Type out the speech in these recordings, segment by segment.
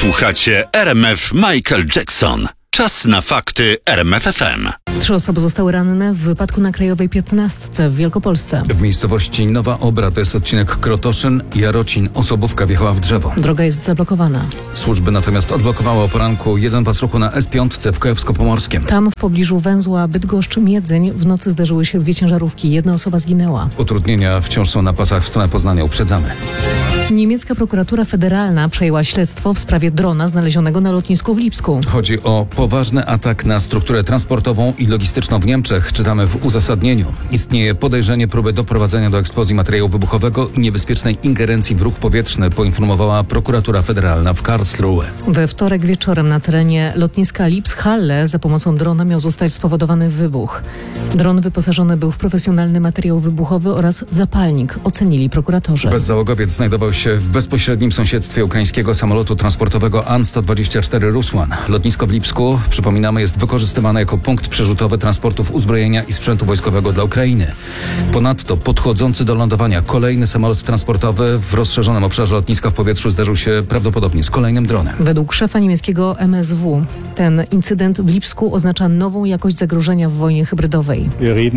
Słuchacie RMF Michael Jackson. Czas na fakty RMF FM. 3 osoby zostały ranne w wypadku na Krajowej 15 w Wielkopolsce. W miejscowości Nowa Obra, to jest odcinek Krotoszyn-Jarocin, osobówka wjechała w drzewo. Droga jest zablokowana. Służby natomiast odblokowały o poranku jeden pas ruchu na S5 w Kujawsko-Pomorskiem. Tam w pobliżu węzła Bydgoszcz-Miedzeń w nocy zderzyły się 2 ciężarówki. 1 osoba zginęła. Utrudnienia wciąż są na pasach w stronę Poznania, uprzedzamy. Niemiecka prokuratura federalna przejęła śledztwo w sprawie drona znalezionego na lotnisku w Lipsku. Chodzi o poważny atak na strukturę transportową i logistyczną w Niemczech. Czytamy w uzasadnieniu. Istnieje podejrzenie próby doprowadzenia do eksplozji materiału wybuchowego i niebezpiecznej ingerencji w ruch powietrzny, poinformowała prokuratura federalna w Karlsruhe. We wtorek wieczorem na terenie lotniska Lipsk-Halle za pomocą drona miał zostać spowodowany wybuch. Dron wyposażony był w profesjonalny materiał wybuchowy oraz zapalnik, ocenili prokuratorzy. Bezzałogowiec znajdował się w bezpośrednim sąsiedztwie ukraińskiego samolotu transportowego An-124 Rusłan. Lotnisko w Lipsku, przypominamy, jest wykorzystywane jako punkt przerzutowy transportów uzbrojenia i sprzętu wojskowego dla Ukrainy. Ponadto podchodzący do lądowania kolejny samolot transportowy w rozszerzonym obszarze lotniska w powietrzu zderzył się prawdopodobnie z kolejnym dronem. Według szefa niemieckiego MSW ten incydent w Lipsku oznacza nową jakość zagrożenia w wojnie hybrydowej.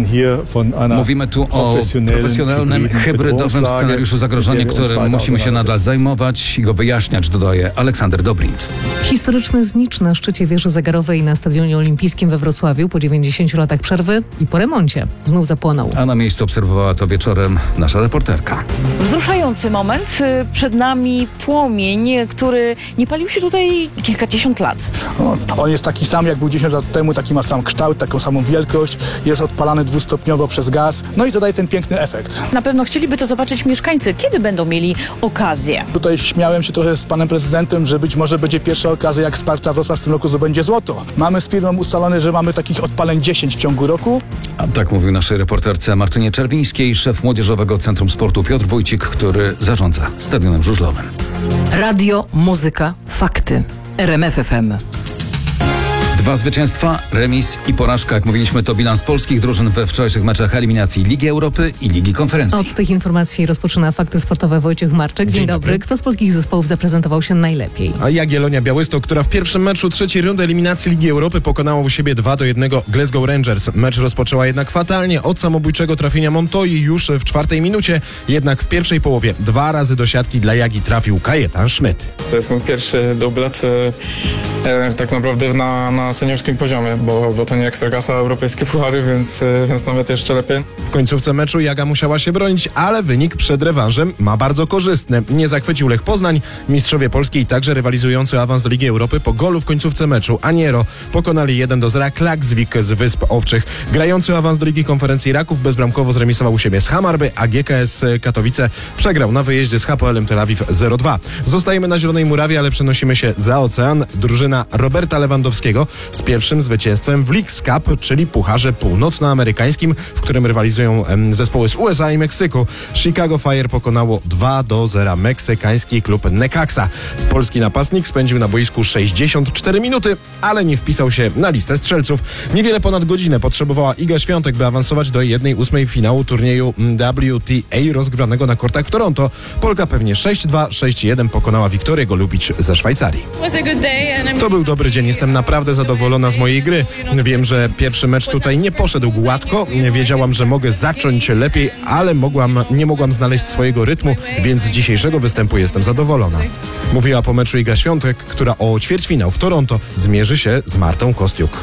Mówimy tu o profesjonalnym, hybrydowym scenariuszu zagrożenia, którym musimy się nadal zajmować i go wyjaśniać, dodaje Aleksander Dobrindt. Historyczny znicz na szczycie wieży zegarowej na Stadionie Olimpijskim we Wrocławiu po 90 latach przerwy i po remoncie znów zapłonął. A na miejscu obserwowała to wieczorem nasza reporterka. Wzruszający moment. Przed nami płomień, który nie palił się tutaj kilkadziesiąt lat. On jest taki sam, jak był 10 lat temu, taki ma sam kształt, taką samą wielkość, jest odpalany dwustopniowo przez gaz, no i to daje ten piękny efekt. Na pewno chcieliby to zobaczyć mieszkańcy. Kiedy będą mieli okazję? Tutaj śmiałem się trochę z panem prezydentem, że być może będzie pierwsza okazja, jak Sparta Wrocław w tym roku zdobędzie złoto. Mamy z firmą ustalone, że mamy takich odpaleń 10 w ciągu roku. A tak mówił naszej reporterce Martynie Czerwińskiej, szef Młodzieżowego Centrum Sportu Piotr Wójcik, który zarządza Stadionem Żużlowym. Radio, muzyka, fakty. RMF FM. 2 zwycięstwa, remis i porażka. Jak mówiliśmy, to bilans polskich drużyn we wczorajszych meczach eliminacji Ligi Europy i Ligi Konferencji. Od tych informacji rozpoczyna fakty sportowe Wojciech Marczek. Dzień dobry. Kto z polskich zespołów zaprezentował się najlepiej? A Jagiellonia Białystok, która w pierwszym meczu trzeciej rundy eliminacji Ligi Europy pokonała u siebie 2-1 Glasgow Rangers. Mecz rozpoczęła jednak fatalnie od samobójczego trafienia Montoyi już w 4. minucie. Jednak w pierwszej połowie 2 razy do siatki dla Jagi trafił Kajetan Schmidt. To jest mój pierwszy dublet tak naprawdę na seniorskim poziomie, bo to nie Ekstraklasa, europejskie puchary, więc nawet jeszcze lepiej. W końcówce meczu Jaga musiała się bronić, ale wynik przed rewanżem ma bardzo korzystny. Nie zachwycił Lech Poznań. Mistrzowie Polski i także rywalizujący o awans do Ligi Europy po golu w końcówce meczu Aniero pokonali 1-0 Klaksvik z Wysp Owczych. Grający o awans do Ligi Konferencji Raków bezbramkowo zremisował u siebie z Hamarby, a GKS Katowice przegrał na wyjeździe z Hapoelem Tel Awiw 0-2. Zostajemy na Zielonej Murawie, ale przenosimy się za ocean. Drużyna Roberta Lewandowskiego z pierwszym zwycięstwem w Leagues Cup, czyli pucharze północnoamerykańskim, w którym rywalizują zespoły z USA i Meksyku. Chicago Fire pokonało 2-0 meksykański klub Necaxa. Polski napastnik spędził na boisku 64 minuty, ale nie wpisał się na listę strzelców. Niewiele ponad godzinę potrzebowała Iga Świątek, by awansować do 1/8 finału turnieju WTA rozgrywanego na kortach w Toronto. Polka pewnie 6-2, 6-1 pokonała Wiktorię Golubic ze Szwajcarii. To był dobry dzień, jestem naprawdę zadowolona z mojej gry. Wiem, że pierwszy mecz tutaj nie poszedł gładko. Wiedziałam, że mogę zacząć lepiej, ale nie mogłam znaleźć swojego rytmu, więc z dzisiejszego występu jestem zadowolona. Mówiła po meczu Iga Świątek, która o ćwierćfinał w Toronto zmierzy się z Martą Kostiuk.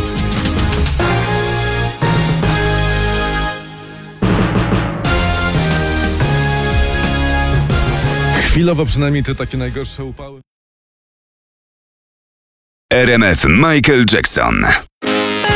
Chwilowo przynajmniej te takie najgorsze upały. RMF Michael Jackson.